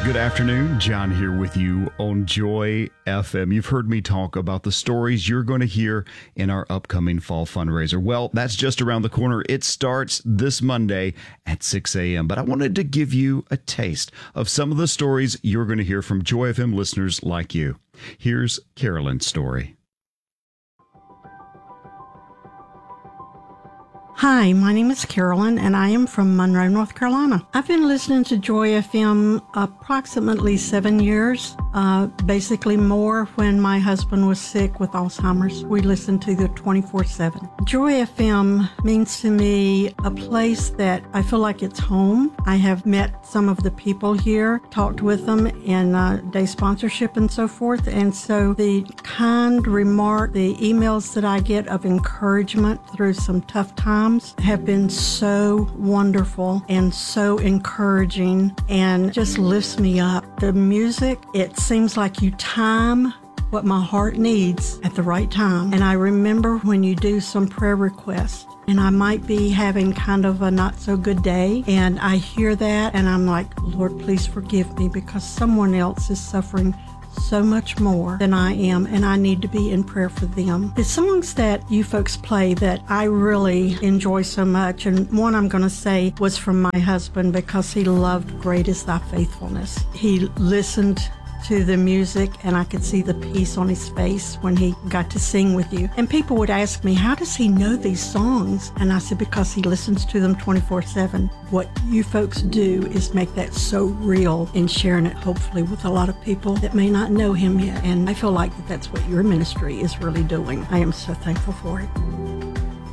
Good afternoon. John here with you on Joy FM. You've heard me talk about the stories you're going to hear in our upcoming fall fundraiser. Well, that's just around the corner. It starts this Monday at 6 a.m. But I wanted to give you a taste of some of the stories you're going to hear from Joy FM listeners like you. Here's Carolyn's story. Hi, my name is Carolyn, and I am from Monroe, North Carolina. I've been listening to Joy FM approximately 7 years, basically more when my husband was sick with Alzheimer's. We listened to the 24/7. Joy FM means to me a place that I feel like it's home. I have met some of the people here, talked with them in day sponsorship and so forth, and so the kind remark, the emails that I get of encouragement through some tough times have been so wonderful and so encouraging and just lifts me up. The music, it seems like you time what my heart needs at the right time. And I remember when you do some prayer requests and I might be having kind of a not so good day and I hear that and I'm like, Lord, please forgive me because someone else is suffering so much more than I am, and I need to be in prayer for them. The songs that you folks play that I really enjoy so much, and one I'm going to say was from my husband because he loved Great Is Thy Faithfulness. He listened to the music and I could see the peace on his face when he got to sing with you. And people would ask me, how does he know these songs? And I said, because he listens to them 24/7. What you folks do is make that so real in sharing it, hopefully, with a lot of people that may not know him yet. And I feel like that's what your ministry is really doing. I am so thankful for it.